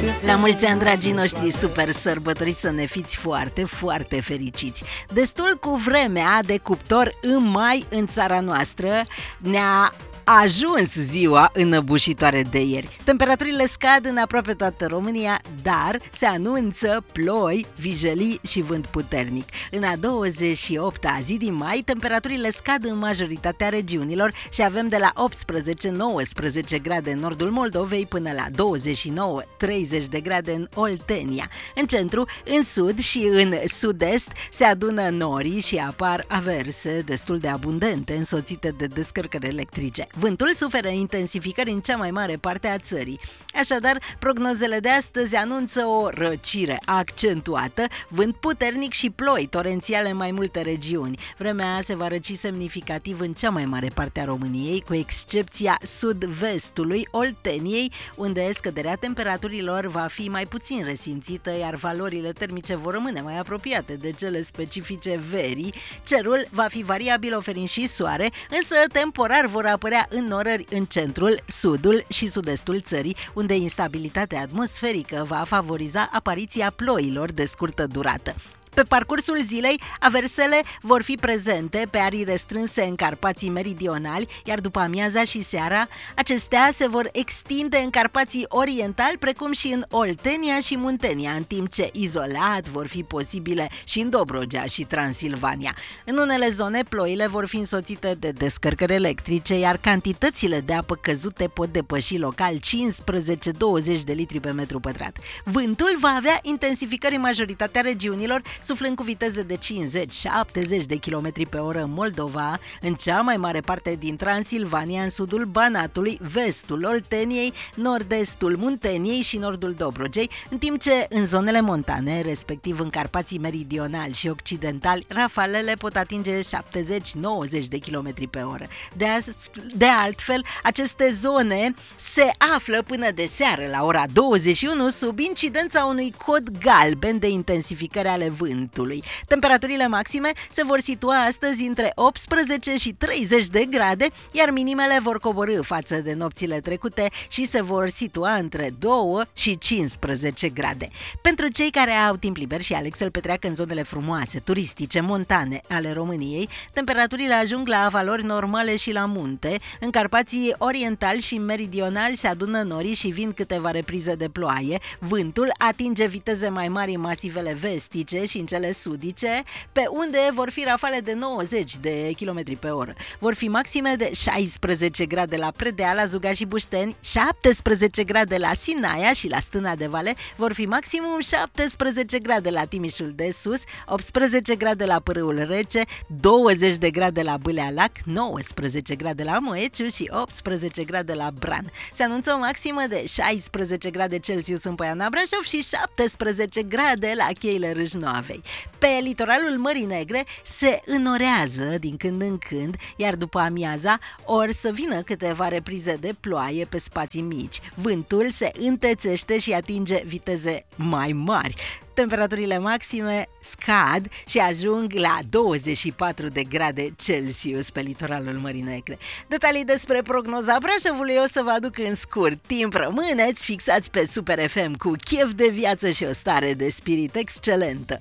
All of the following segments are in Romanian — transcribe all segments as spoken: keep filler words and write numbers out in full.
La mulți ani, dragii noștri super sărbătoriți, să ne fiți foarte, foarte fericiți. Destul cu vremea de cuptor în mai în țara noastră. Ne-a ajuns ziua înăbușitoare de ieri. Temperaturile scad în aproape toată România, dar se anunță ploi, vijelii și vânt puternic. În a douăzeci și opta zi din mai, temperaturile scad în majoritatea regiunilor și avem de la optsprezece nouăsprezece grade în nordul Moldovei până la douăzeci și nouă treizeci de grade în Oltenia. În centru, în sud și în sud-est se adună norii și apar averse destul de abundente, însoțite de descărcări electrice. Vântul suferă intensificări în cea mai mare parte a țării. Așadar, prognozele de astăzi anunță o răcire accentuată, vânt puternic și ploi torențiale în mai multe regiuni. Vremea se va răci semnificativ în cea mai mare parte a României, cu excepția sud-vestului, Olteniei, unde scăderea temperaturilor va fi mai puțin resimțită, iar valorile termice vor rămâne mai apropiate de cele specifice verii. Cerul va fi variabil, oferind și soare, însă temporar vor apărea înnorări în centrul, sudul și sud-estul țării, unde instabilitatea atmosferică va favoriza apariția ploilor de scurtă durată. Pe parcursul zilei, aversele vor fi prezente pe arii restrânse în Carpații meridionali, iar după amiaza și seara, acestea se vor extinde în Carpații orientali, precum și în Oltenia și Muntenia, în timp ce izolat vor fi posibile și în Dobrogea și Transilvania. În unele zone, ploile vor fi însoțite de descărcări electrice, iar cantitățile de apă căzute pot depăși local cincisprezece douăzeci de litri pe metru pătrat. Vântul va avea intensificări în majoritatea regiunilor, suflând cu viteze de cincizeci șaptezeci de kilometri pe oră în Moldova, în cea mai mare parte din Transilvania, în sudul Banatului, vestul Olteniei, nord-estul Munteniei și nordul Dobrogei, în timp ce în zonele montane, respectiv în Carpații meridionali și occidentali, rafalele pot atinge șaptezeci nouăzeci de kilometri pe oră. De, de altfel, aceste zone se află până de seară, la ora douăzeci și unu, sub incidența unui cod galben de intensificări ale vântului. Temperaturile maxime se vor situa astăzi între optsprezece și treizeci de grade, iar minimele vor coborî față de nopțile trecute și se vor situa între doi și cincisprezece grade. Pentru cei care au timp liber și aleg să-l petreacă în zonele frumoase, turistice, montane ale României, temperaturile ajung la valori normale și la munte. În Carpații orientali și meridionali se adună norii și vin câteva reprize de ploaie. Vântul atinge viteze mai mari în masivele vestice și în cele sudice, pe unde vor fi rafale de nouăzeci de kilometri pe oră. Vor fi maxime de șaisprezece grade la Predeal, la Zuga și Bușteni, șaptesprezece grade la Sinaia și la Stâna de Vale, vor fi maximum șaptesprezece grade la Timișul de Sus, optsprezece grade la Pârâul Rece, douăzeci de grade la Bâlea Lac, nouăsprezece grade la Moeciu și optsprezece grade la Bran. Se anunță o maximă de șaisprezece grade Celsius în Poiana Brașov și șaptesprezece grade la Cheile Râșnoavei. Pe litoralul Mării Negre se înnorează din când în când, iar după amiaza or să vină câteva reprize de ploaie pe spații mici. Vântul se întețește și atinge viteze mai mari. Temperaturile maxime scad și ajung la douăzeci și patru de grade Celsius pe litoralul Mării Negre. Detalii despre prognoza Brașovului o să vă aduc în scurt timp. Rămâneți fixați pe Super F M cu chef de viață și o stare de spirit excelentă.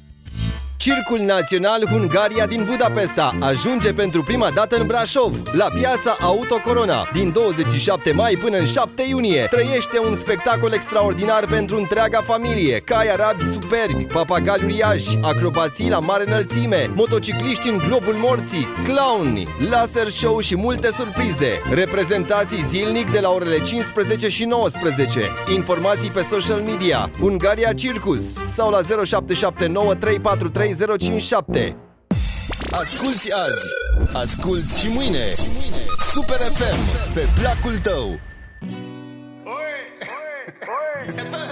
Circul Național Hungaria din Budapesta ajunge pentru prima dată în Brașov, la piața Auto Corona. Din douăzeci și șapte mai până în șapte iunie, trăiește un spectacol extraordinar pentru întreaga familie. Cai arabi superbi, papagali uriași, acrobații la mare înălțime, motocicliști în globul morții, clowni, laser show și multe surprize. Reprezentații zilnic de la orele cincisprezece și nouăsprezece. Informații pe social media Hungaria Circus sau la zero șapte șapte nouă trei patru trei zero cinci șapte. Asculți azi, asculți și mâine. Super F M, pe placul tău. Oi, oi, oi.